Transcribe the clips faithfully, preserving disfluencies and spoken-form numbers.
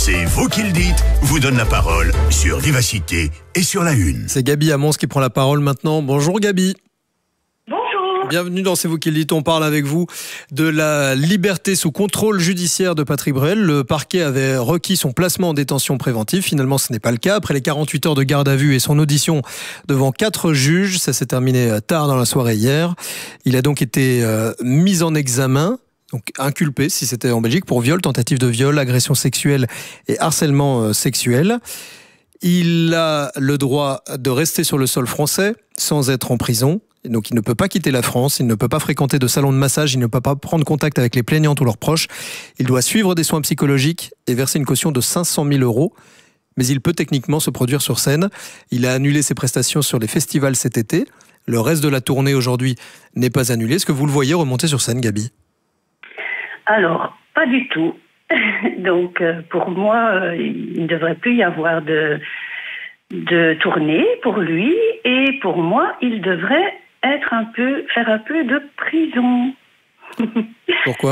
C'est vous qui le dites, vous donne la parole sur Vivacité et sur La Une. C'est Gabi Amons qui prend la parole maintenant. Bonjour Gabi. Bonjour. Bienvenue dans C'est vous qui le dites. On parle avec vous de la liberté sous contrôle judiciaire de Patrick Bruel. Le parquet avait requis son placement en détention préventive. Finalement, ce n'est pas le cas. Après les quarante-huit heures de garde à vue et son audition devant quatre juges, ça s'est terminé tard dans la soirée hier. Il a donc été euh, mis en examen. Donc inculpé, si c'était en Belgique, pour viol, tentative de viol, agression sexuelle et harcèlement euh, sexuel. Il a le droit de rester sur le sol français sans être en prison. Donc il ne peut pas quitter la France, il ne peut pas fréquenter de salon de massage, il ne peut pas prendre contact avec les plaignantes ou leurs proches. Il doit suivre des soins psychologiques et verser une caution de cinq cent mille euros. Mais il peut techniquement se produire sur scène. Il a annulé ses prestations sur les festivals cet été. Le reste de la tournée aujourd'hui n'est pas annulé. Est-ce que vous le voyez remonter sur scène, Gabi ? Alors, pas du tout. Donc, euh, pour moi, euh, il ne devrait plus y avoir de, de tournée pour lui. Et pour moi, il devrait être un peu, faire un peu de prison. Pourquoi ?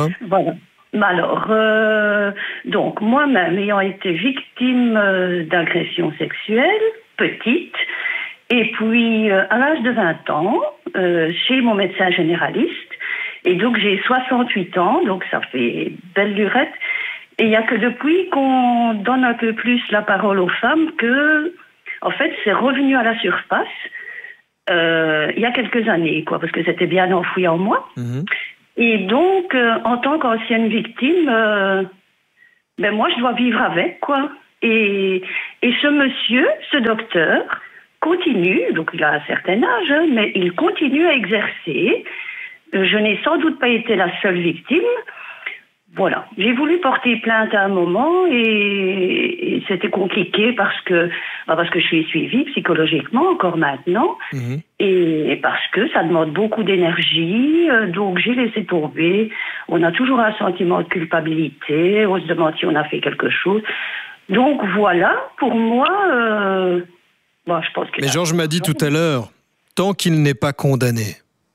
Voilà. Alors, euh, donc, moi-même, ayant été victime euh, d'agression sexuelle, petite, et puis, euh, à l'âge de vingt ans, euh, chez mon médecin généraliste, et donc j'ai soixante-huit ans, donc ça fait belle lurette. Et il n'y a que depuis qu'on donne un peu plus la parole aux femmes que, en fait, c'est revenu à la surface euh, il y a quelques années, quoi, parce que c'était bien enfoui en moi. Mmh. Et donc, euh, en tant qu'ancienne victime, euh, ben moi, je dois vivre avec, quoi. Et, et ce monsieur, ce docteur, continue, donc il a un certain âge, hein, mais il continue à exercer. Je n'ai sans doute pas été la seule victime. Voilà. J'ai voulu porter plainte à un moment et, et c'était compliqué parce que, bah parce que je suis suivie psychologiquement encore maintenant mmh. et, et parce que ça demande beaucoup d'énergie. Donc j'ai laissé tomber. On a toujours un sentiment de culpabilité. On se demande si on a fait quelque chose. Donc voilà, pour moi, euh, bon, je pense que... Mais Georges m'a dit tout à l'heure, tant qu'il n'est pas condamné,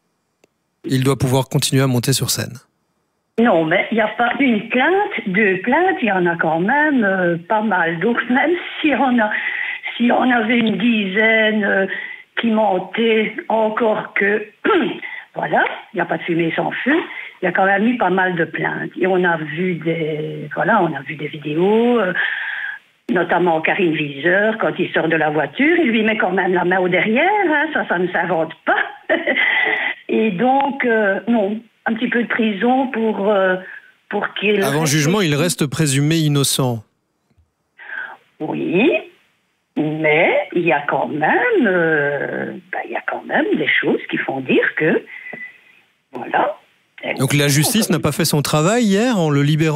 il doit pouvoir continuer à monter sur scène. Non, mais il n'y a pas une plainte, deux plaintes, il y en a quand même euh, pas mal. Donc même si on a, si on avait une dizaine euh, qui montaient, encore que, voilà, il n'y a pas de fumée sans feu, il y a quand même eu pas mal de plaintes. Et on a vu des, voilà, on a vu des vidéos, euh, notamment Karine Viseur, quand il sort de la voiture, il lui met quand même la main au derrière, hein, ça, ça ne s'invente pas. Et donc, euh, non, un petit peu de prison pour, euh, pour qu'il... Avant jugement, il reste présumé innocent. Oui, mais il y a quand même, euh, ben, il y a quand même des choses qui font dire que, voilà. Donc la justice n'a pas fait son travail hier en le libérant ?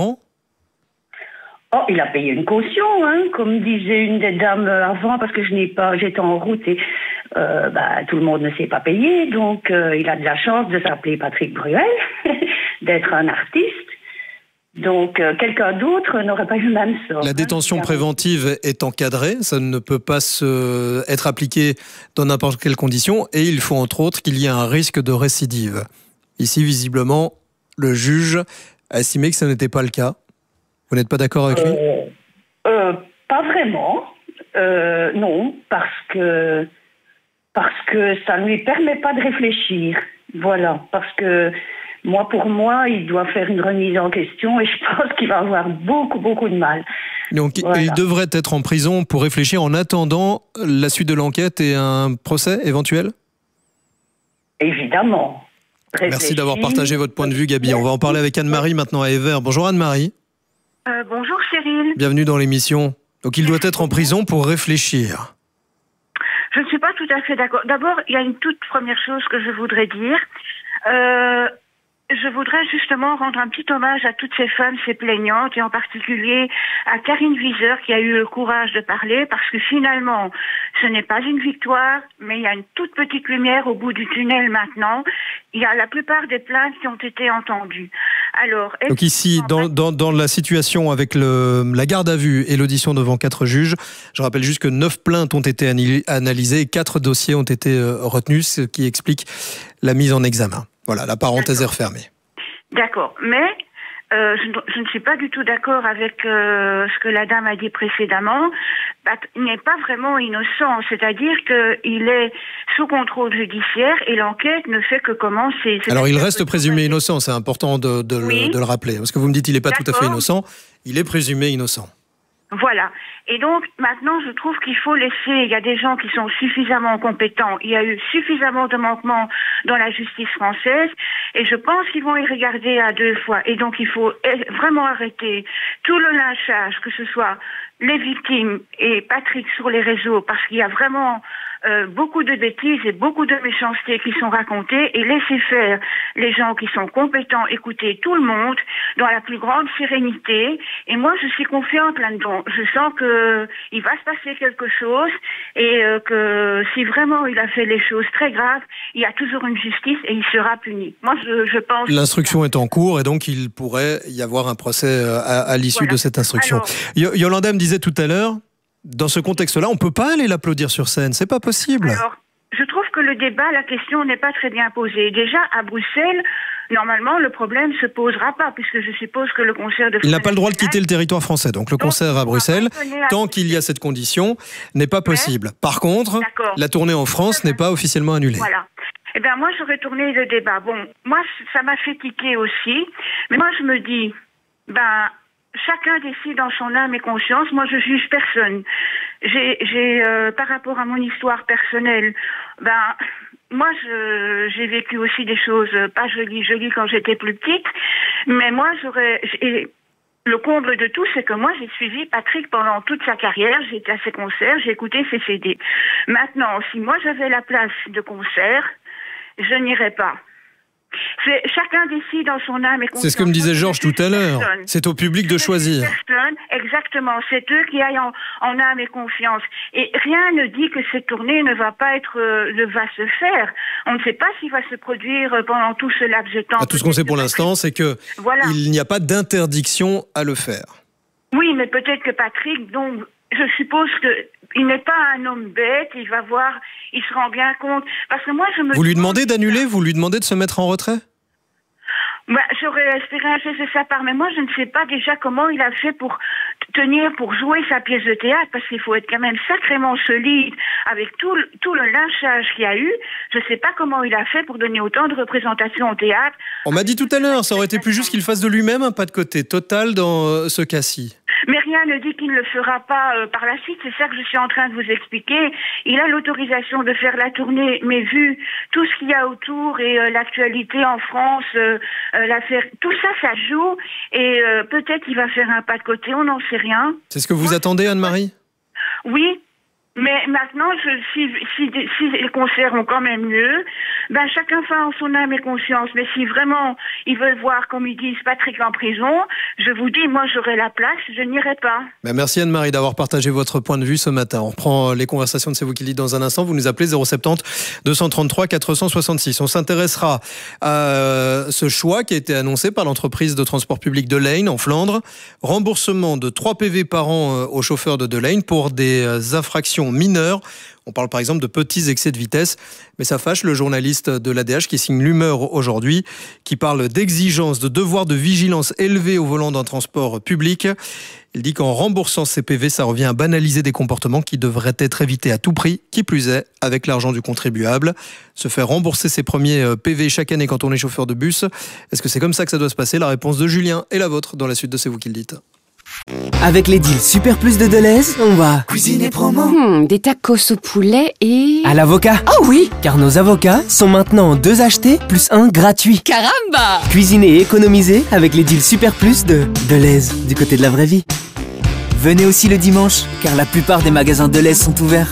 Oh, il a payé une caution, hein, comme disait une des dames avant, parce que je n'ai pas, j'étais en route et euh, bah, tout le monde ne s'est pas payé, donc euh, il a de la chance de s'appeler Patrick Bruel, d'être un artiste. Donc euh, quelqu'un d'autre n'aurait pas eu le même sort. La détention hein, préventive est encadrée, ça ne peut pas se, être appliqué dans n'importe quelle condition, et il faut entre autres qu'il y ait un risque de récidive. Ici, visiblement, le juge a estimé que ce n'était pas le cas. Vous n'êtes pas d'accord avec lui ? euh, euh, Pas vraiment. Euh, non, parce que parce que ça ne lui permet pas de réfléchir. Voilà, parce que moi, pour moi, il doit faire une remise en question et je pense qu'il va avoir beaucoup, beaucoup de mal. Donc, voilà. Il devrait être en prison pour réfléchir en attendant la suite de l'enquête et un procès éventuel ? Évidemment. Réfléchir. Merci d'avoir partagé votre point de vue, Gabi. On va en parler avec Anne-Marie maintenant à Evere. Bonjour Anne-Marie. Euh, bonjour Cyril. Bienvenue dans l'émission. Donc il doit être en prison pour réfléchir. Je ne suis pas tout à fait d'accord. D'abord, il y a une toute première chose que je voudrais dire. Euh, je voudrais justement rendre un petit hommage à toutes ces femmes, ces plaignantes, et en particulier à Karine Viseur qui a eu le courage de parler, parce que finalement, ce n'est pas une victoire, mais il y a une toute petite lumière au bout du tunnel maintenant. Il y a la plupart des plaintes qui ont été entendues. Alors, donc ici, dans, dans, dans la situation avec le, la garde à vue et l'audition devant quatre juges, je rappelle juste que neuf plaintes ont été analysées et quatre dossiers ont été retenus, ce qui explique la mise en examen. Voilà, la parenthèse est refermée. D'accord, mais Euh, je, je ne suis pas du tout d'accord avec euh, ce que la dame a dit précédemment. Il n'est pas vraiment innocent, c'est-à-dire qu'il est sous contrôle judiciaire et l'enquête ne fait que commencer. Alors il reste présumé innocent, c'est important de, de, oui. le, de le rappeler, parce que vous me dites qu'il n'est pas tout à fait innocent, il est présumé innocent. Voilà. Et donc, maintenant, je trouve qu'il faut laisser, il y a des gens qui sont suffisamment compétents, il y a eu suffisamment de manquements dans la justice française, et je pense qu'ils vont y regarder à deux fois. Et donc, il faut vraiment arrêter tout le lynchage, que ce soit les victimes et Patrick sur les réseaux, parce qu'il y a vraiment euh, beaucoup de bêtises et beaucoup de méchanceté qui sont racontées, et laisser faire les gens qui sont compétents, écouter tout le monde dans la plus grande sérénité. Et moi, je suis confiante là-dedans. Je sens que il va se passer quelque chose et euh, que si vraiment il a fait les choses très graves, il y a toujours une justice et il sera puni. Moi, je, je pense... L'instruction est en cours et donc il pourrait y avoir un procès à, à l'issue voilà. de cette instruction. Alors, Yolanda me disait tout à l'heure, dans ce contexte-là, on ne peut pas aller l'applaudir sur scène, c'est pas possible. Alors, je trouve que le débat, la question n'est pas très bien posée. Déjà, à Bruxelles, normalement, le problème ne se posera pas, puisque je suppose que le concert de... Il n'a pas le droit de quitter le territoire français, donc le donc, concert à Bruxelles, à tant qu'il y a cette condition, n'est pas possible. Par contre, la tournée en France n'est pas officiellement annulée. Voilà. Eh bien, moi, j'aurais tourné le débat. Bon, moi, ça m'a fait tiquer aussi, mais moi, je me dis, ben... chacun décide dans son âme et conscience. Moi, je juge personne. J'ai, j'ai euh, par rapport à mon histoire personnelle, ben, moi, je, j'ai vécu aussi des choses pas jolies, jolies quand j'étais plus petite. Mais moi, j'aurais... J'ai, le comble de tout, c'est que moi, j'ai suivi Patrick pendant toute sa carrière. J'ai été à ses concerts, j'ai écouté ses C D. Maintenant, si moi, j'avais la place de concert, je n'irais pas. C'est, chacun décide dans son âme et conscience. C'est ce que me disait Georges tout à l'heure. C'est au public de choisir. Personne, exactement. C'est eux qui aillent en, en âme et confiance. Et rien ne dit que cette tournée ne va pas être, euh, ne va se faire. On ne sait pas s'il va se produire pendant tout ce laps de temps. Ah, tout ce qu'on sait pour l'instant, c'est que voilà. il n'y a pas d'interdiction à le faire. Oui, mais peut-être que Patrick, donc, je suppose que il n'est pas un homme bête, il va voir, il se rend bien compte. Parce que moi, je me vous lui demandez d'annuler, vous lui demandez de se mettre en retrait? Bah, j'aurais espéré un geste de sa part, mais moi, je ne sais pas déjà comment il a fait pour tenir, pour jouer sa pièce de théâtre, parce qu'il faut être quand même sacrément solide avec tout le, tout le lynchage qu'il y a eu. Je ne sais pas comment il a fait pour donner autant de représentations au théâtre. On m'a dit tout à l'heure, ça aurait été plus juste qu'il fasse de lui-même un pas de côté total dans euh, ce cas-ci. Mais rien ne dit qu'il ne le fera pas euh, par la suite, c'est ça que je suis en train de vous expliquer. Il a l'autorisation de faire la tournée, mais vu tout ce qu'il y a autour et euh, l'actualité en France, euh, euh, l'affaire, tout ça, ça joue, et euh, peut-être qu'il va faire un pas de côté, on n'en sait rien. C'est ce que vous Moi, attendez, Anne-Marie? Oui. Mais maintenant, je, si, si, si les concerts ont quand même lieu, ben chacun fait en son âme et conscience. Mais si vraiment ils veulent voir, comme ils disent, Patrick en prison, je vous dis, moi j'aurai la place, je n'irai pas. Ben merci Anne-Marie d'avoir partagé votre point de vue ce matin. On reprend les conversations de C'est vous qui le dites dans un instant. Vous nous appelez zéro sept zéro deux cent trente-trois quatre cent soixante-six. On s'intéressera à ce choix qui a été annoncé par l'entreprise de transport public de Lane en Flandre. Remboursement de trois P V par an aux chauffeurs de Lane pour des infractions mineurs. On parle par exemple de petits excès de vitesse, mais ça fâche le journaliste de l'A D H qui signe l'Humeur aujourd'hui, qui parle d'exigence, de devoir de vigilance élevé au volant d'un transport public. Il dit qu'en remboursant ces P V, ça revient à banaliser des comportements qui devraient être évités à tout prix, qui plus est avec l'argent du contribuable. Se faire rembourser ses premiers P V chaque année quand on est chauffeur de bus, est-ce que c'est comme ça que ça doit se passer? La réponse de Julien et la vôtre dans la suite de C'est vous qui le dites. Avec les deals Super Plus de Deleuze, on va cuisiner promo. Hmm, des tacos au poulet et... à l'avocat. Oh oui, car nos avocats sont maintenant deux achetés plus un gratuit. Caramba! Cuisiner et économiser avec les deals Super Plus de Deleuze, du côté de la vraie vie. Venez aussi le dimanche, car la plupart des magasins Deleuze sont ouverts.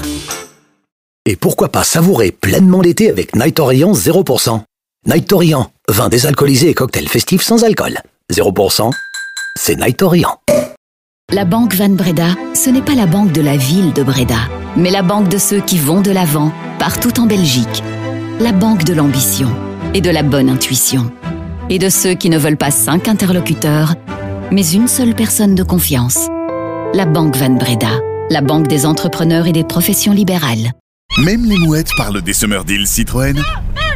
Et pourquoi pas savourer pleinement l'été avec Night Orient zéro pour cent. Night Orient, vin désalcoolisé et cocktail festif sans alcool. zéro pour cent, c'est Night Orient. La Banque Van Breda, ce n'est pas la banque de la ville de Breda, mais la banque de ceux qui vont de l'avant, partout en Belgique. La banque de l'ambition et de la bonne intuition. Et de ceux qui ne veulent pas cinq interlocuteurs, mais une seule personne de confiance. La Banque Van Breda, la banque des entrepreneurs et des professions libérales. Même les mouettes parlent des Summer Deals Citroën.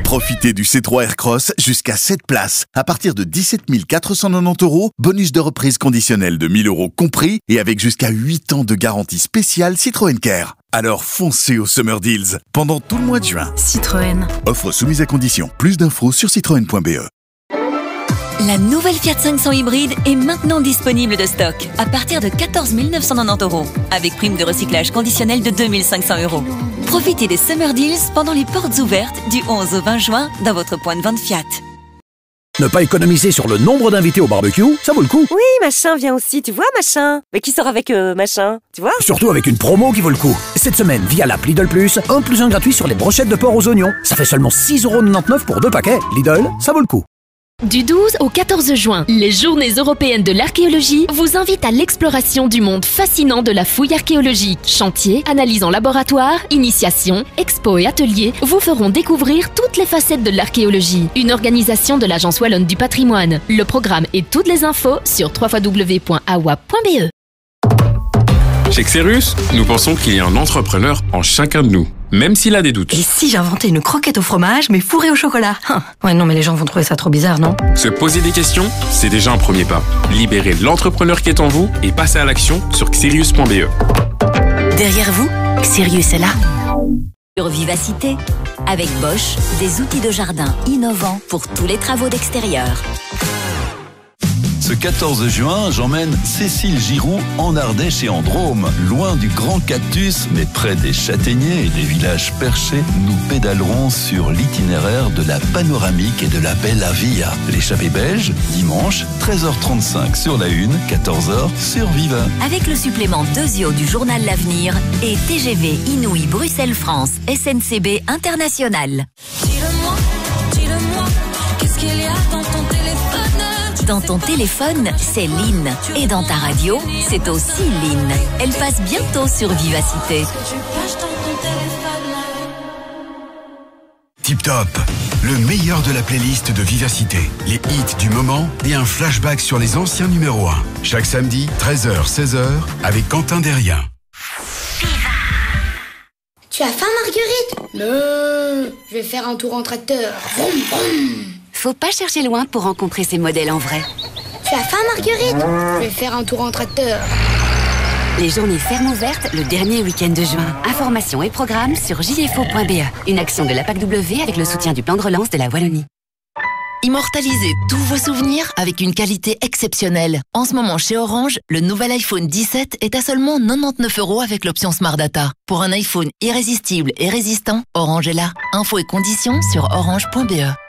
Profitez du C trois Aircross jusqu'à sept places. À partir de dix-sept mille quatre cent quatre-vingt-dix euros, bonus de reprise conditionnel de mille euros compris et avec jusqu'à huit ans de garantie spéciale Citroën Care. Alors foncez au Summer Deals pendant tout le mois de juin. Citroën. Offre soumise à condition. Plus d'infos sur citroën point b e. La nouvelle Fiat cinq cents hybride est maintenant disponible de stock à partir de quatorze mille neuf cent quatre-vingt-dix euros avec prime de recyclage conditionnelle de deux mille cinq cents euros. Profitez des Summer Deals pendant les portes ouvertes du onze au vingt juin dans votre point de vente Fiat. Ne pas économiser sur le nombre d'invités au barbecue, ça vaut le coup. Oui, machin vient aussi, tu vois, machin. Mais qui sort avec euh, machin, tu vois? Surtout avec une promo qui vaut le coup. Cette semaine, via l'app Lidl Plus, un plus un gratuit sur les brochettes de porc aux oignons. Ça fait seulement six euros quatre-vingt-dix-neuf pour deux paquets. Lidl, ça vaut le coup. Du douze au quatorze juin, les Journées européennes de l'archéologie vous invitent à l'exploration du monde fascinant de la fouille archéologique. Chantier, analyse en laboratoire, initiation, expo et ateliers vous feront découvrir toutes les facettes de l'archéologie. Une organisation de l'Agence Wallonne du Patrimoine. Le programme et toutes les infos sur w w w point a w a p point b e. Chez Xerus, nous pensons qu'il y a un entrepreneur en chacun de nous, même s'il a des doutes. Et si j'inventais une croquette au fromage, mais fourrée au chocolat? Hum. Ouais, non, mais les gens vont trouver ça trop bizarre, non? Se poser des questions, c'est déjà un premier pas. Libérez l'entrepreneur qui est en vous et passez à l'action sur xerius point b e. Derrière vous, Xerius est là. Sur Vivacité, avec Bosch, des outils de jardin innovants pour tous les travaux d'extérieur. Ce quatorze juin, j'emmène Cécile Giroux en Ardèche et en Drôme. Loin du grand cactus, mais près des châtaigniers et des villages perchés, nous pédalerons sur l'itinéraire de la panoramique et de la Bella Via. L'échappée belge, dimanche, treize heures trente-cinq sur la une, quatorze heures sur Viva. Avec le supplément Dezio du journal L'Avenir et T G V Inouï Bruxelles-France S N C B International. Dis-le-moi, dis-le-moi, qu'est-ce qu'il y a dans ton téléphone? Dans ton téléphone, c'est Lynn. Et dans ta radio, c'est aussi Lynn. Elle passe bientôt sur Vivacité. Tip Top, le meilleur de la playlist de Vivacité. Les hits du moment et un flashback sur les anciens numéros un. Chaque samedi, treize heures seize heures, avec Quentin Derrien. Tu as faim, Marguerite? Non, je vais faire un tour en tracteur. Vroom, vroom. Faut pas chercher loin pour rencontrer ces modèles en vrai. Tu as faim, Marguerite? Je vais faire un tour en tracteur. Les journées fermes ouvertes le dernier week-end de juin. Informations et programmes sur j f o point b e. Une action de l'A P A C W avec le soutien du plan de relance de la Wallonie. Immortalisez tous vos souvenirs avec une qualité exceptionnelle. En ce moment chez Orange, le nouvel iPhone dix-sept est à seulement quatre-vingt-dix-neuf euros avec l'option Smart Data. Pour un iPhone irrésistible et résistant, Orange est là. Infos et conditions sur orange point b e.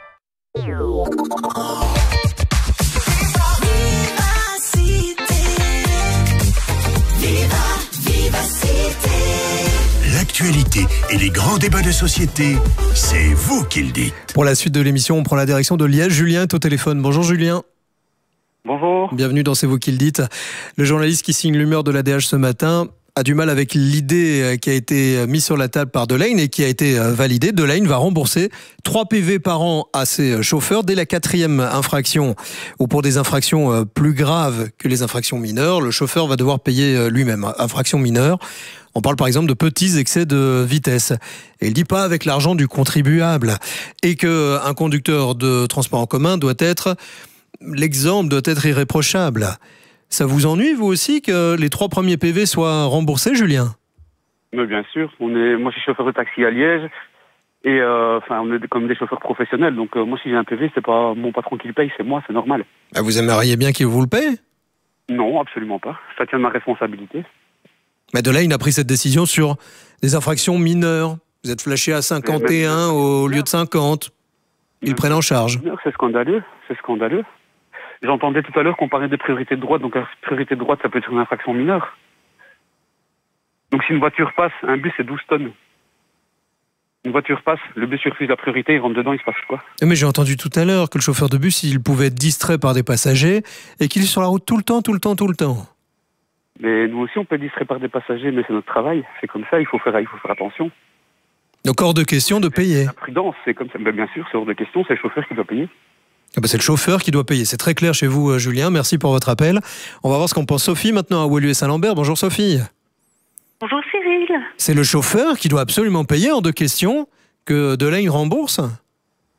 L'actualité et les grands débats de société, c'est vous qui le dites. Pour la suite de l'émission, on prend la direction de Liège. Julien est au téléphone. Bonjour Julien. Bonjour. Bienvenue dans C'est vous qui le dites. Le journaliste qui signe l'humeur de l'A D H ce matin a du mal avec l'idée qui a été mise sur la table par Delaine et qui a été validée. Delaine va rembourser trois P V par an à ses chauffeurs dès la quatrième infraction ou pour des infractions plus graves que les infractions mineures. Le chauffeur va devoir payer lui-même. Infraction mineure, on parle par exemple de petits excès de vitesse. Et il dit pas avec l'argent du contribuable. Et qu'un conducteur de transport en commun doit être... L'exemple doit être irréprochable. Ça vous ennuie, vous aussi, que les trois premiers P V soient remboursés, Julien? Mais bien sûr. On est, moi, je suis chauffeur de taxi à Liège. Et euh, enfin, on est comme des chauffeurs professionnels. Donc, euh, moi, si j'ai un P V, c'est pas mon patron qui le paye, c'est moi, c'est normal. Ah, vous aimeriez bien qu'il vous le paye? Non, absolument pas. Ça tient de ma responsabilité. Mais Delaine a pris cette décision sur des infractions mineures. Vous êtes flashé à cinquante et un au lieu de cinquante. Ils prennent en charge. C'est scandaleux. C'est scandaleux. J'entendais tout à l'heure qu'on parlait des priorités de droite, donc la priorité de droite, ça peut être une infraction mineure. Donc si une voiture passe, un bus c'est douze tonnes. Une voiture passe, le bus refuse la priorité, il rentre dedans, il se passe quoi? Mais j'ai entendu tout à l'heure que le chauffeur de bus, il pouvait être distrait par des passagers et qu'il est sur la route tout le temps, tout le temps, tout le temps. Mais nous aussi on peut être distrait par des passagers, mais c'est notre travail, c'est comme ça, il faut faire, il faut faire attention. Donc hors de question de payer. La prudence, c'est comme ça. Ben, bien sûr, c'est hors de question, c'est le chauffeur qui doit payer. Ah bah c'est le chauffeur qui doit payer. C'est très clair chez vous, Julien. Merci pour votre appel. On va voir ce qu'en pense Sophie maintenant à Woluwe et Saint-Lambert. Bonjour Sophie. Bonjour Cyril. C'est le chauffeur qui doit absolument payer hors de question que Delaine rembourse?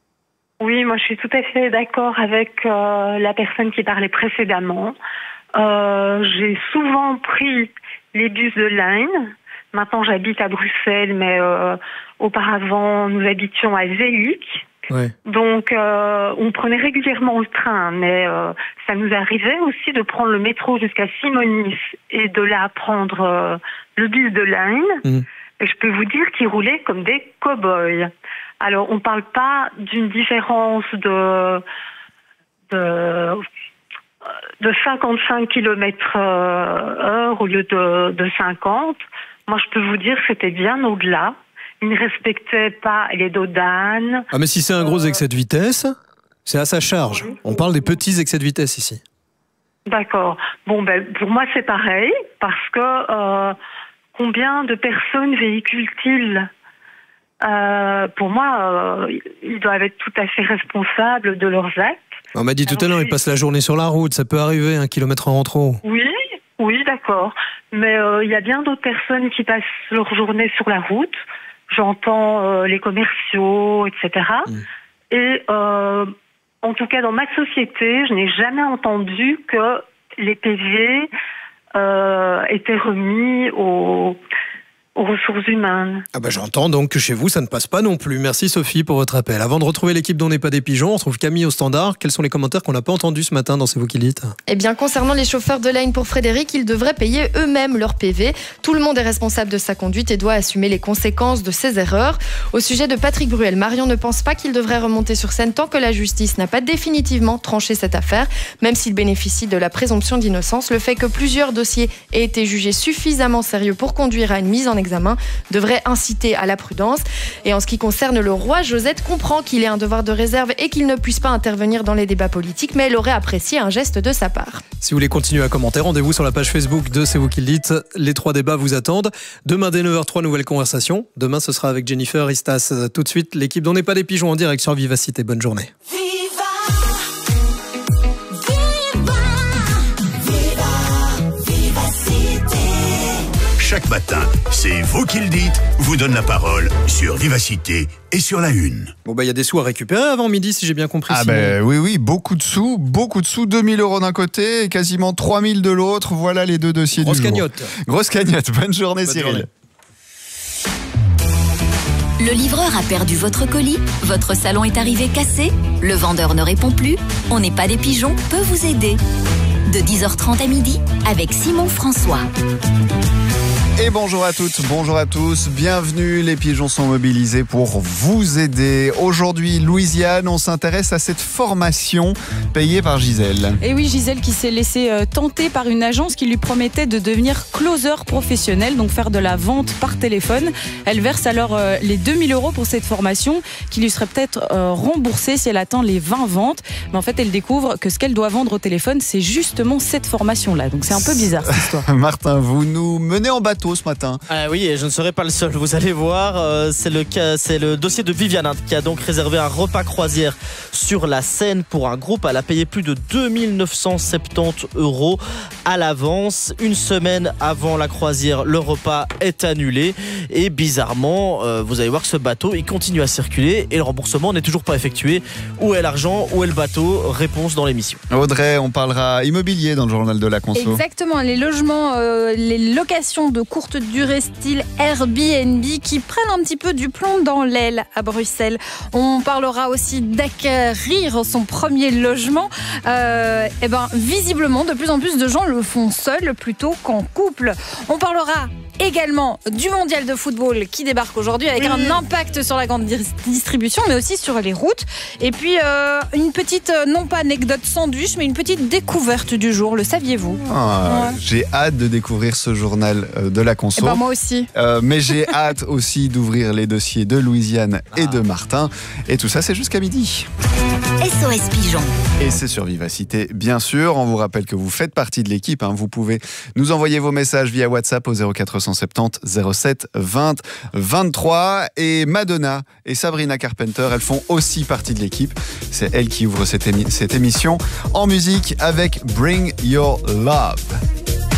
Oui, moi je suis tout à fait d'accord avec euh, la personne qui parlait précédemment. Euh, j'ai souvent pris les bus de Line. Maintenant j'habite à Bruxelles, mais euh, auparavant nous habitions à Zeeluik. Ouais. Donc euh, on prenait régulièrement le train, mais euh, ça nous arrivait aussi de prendre le métro jusqu'à Simonis et de là prendre euh, le bus de Line. Mmh. Et je peux vous dire qu'ils roulaient comme des cow-boys. Alors on ne parle pas d'une différence de, de, de cinquante-cinq kilomètres heure au lieu de, de cinquante. Moi je peux vous dire que c'était bien au-delà. Ils ne respectaient pas les dos d'âne. Ah mais si c'est un gros excès de vitesse, c'est à sa charge. Oui. On parle des petits excès de vitesse ici. D'accord. Bon, ben pour moi c'est pareil, parce que euh, combien de personnes véhiculent-ils ? euh, Pour moi, euh, ils doivent être tout à fait responsables de leurs actes. On m'a dit tout à l'heure, ils passent la journée sur la route, ça peut arriver, un kilomètre en trop. Oui, oui, d'accord. Mais il euh, y a bien d'autres personnes qui passent leur journée sur la route. J'entends euh, les commerciaux, et cetera. Mmh. Et euh, en tout cas, dans ma société, je n'ai jamais entendu que les P V euh, étaient remis aux, aux ressources humaines. Ah bah j'entends donc que chez vous, ça ne passe pas non plus. Merci Sophie pour votre appel. Avant de retrouver l'équipe d'On n'est pas des pigeons, on retrouve Camille au standard. Quels sont les commentaires qu'on n'a pas entendus ce matin dans C'est vous qui le dites ? Eh bien, concernant les chauffeurs de Line, pour Frédéric, ils devraient payer eux-mêmes leur P V. Tout le monde est responsable de sa conduite et doit assumer les conséquences de ses erreurs. Au sujet de Patrick Bruel, Marion ne pense pas qu'il devrait remonter sur scène tant que la justice n'a pas définitivement tranché cette affaire. Même s'il bénéficie de la présomption d'innocence, le fait que plusieurs dossiers aient été jugés suffisamment sérieux pour conduire à une mise en examen devrait inciter à la prudence. Et en ce qui concerne le roi, Josette comprend qu'il ait un devoir de réserve et qu'il ne puisse pas intervenir dans les débats politiques, mais elle aurait apprécié un geste de sa part. Si vous voulez continuer à commenter, rendez-vous sur la page Facebook de C'est vous qui le dites. Les trois débats vous attendent. Demain dès neuf heures trois, nouvelle conversation. Demain ce sera avec Jennifer Istas. Tout de suite, l'équipe d'On n'est pas des pigeons en direct sur Vivacité. Bonne journée. Chaque matin, c'est vous qui le dites, vous donne la parole sur Vivacité et sur la Une. Bon bah il y a des sous à récupérer avant midi si j'ai bien compris. Ah ben bah, oui oui, beaucoup de sous, beaucoup de sous, deux mille euros d'un côté et quasiment trois mille de l'autre. Voilà les deux dossiers Grosse du jour. cagnotte. Grosse cagnotte. Bonne journée Bonne Cyril. journée. Le livreur a perdu votre colis, votre salon est arrivé cassé, le vendeur ne répond plus, On n'est pas des pigeons peut vous aider. De dix heures trente à midi avec Simon François. Et bonjour à toutes, bonjour à tous, bienvenue, les pigeons sont mobilisés pour vous aider. Aujourd'hui, Louisiane, on s'intéresse à cette formation payée par Gisèle. Et oui, Gisèle qui s'est laissée tenter par une agence qui lui promettait de devenir closer professionnel, donc faire de la vente par téléphone. Elle verse alors les deux mille euros pour cette formation qui lui serait peut-être remboursée si elle atteint les vingt ventes. Mais en fait, elle découvre que ce qu'elle doit vendre au téléphone, c'est justement cette formation-là. Donc c'est un peu bizarre cette histoire. Martin, vous nous menez en bateau ce matin. Ah oui, et je ne serai pas le seul, vous allez voir, euh, c'est, le cas, c'est le dossier de Viviane hein, qui a donc réservé un repas croisière sur la Seine pour un groupe. Elle a payé plus de deux mille neuf cent soixante-dix euros à l'avance. Une semaine avant la croisière, le repas est annulé et bizarrement, euh, vous allez voir que ce bateau, il continue à circuler et le remboursement n'est toujours pas effectué. Où est l'argent, où est le bateau? Réponse dans l'émission. Audrey, on parlera immobilier dans le journal de la conso. Exactement, les logements, euh, les locations de courte durée style Airbnb qui prennent un petit peu du plomb dans l'aile à Bruxelles. On parlera aussi d'acquérir son premier logement. Euh, et ben, visiblement, de plus en plus de gens le font seuls plutôt qu'en couple. On parlera également du mondial de football qui débarque aujourd'hui avec un impact sur la grande distribution mais aussi sur les routes. Et puis euh, une petite, non pas anecdote sandwich, mais une petite découverte du jour. Le saviez-vous? ah, ouais. J'ai hâte de découvrir ce journal de la conso. Et ben moi aussi. Euh, mais j'ai hâte aussi d'ouvrir les dossiers de Louisiane et de Martin. Et tout ça, c'est jusqu'à midi. S O S Pigeon. Et c'est sur Vivacité, bien sûr. On vous rappelle que vous faites partie de l'équipe. Hein. Vous pouvez nous envoyer vos messages via WhatsApp au zéro quatre cent soixante-dix zéro sept vingt vingt-trois. Et Madonna et Sabrina Carpenter, elles font aussi partie de l'équipe. C'est elles qui ouvrent cette, émi- cette émission en musique avec Bring Your Love.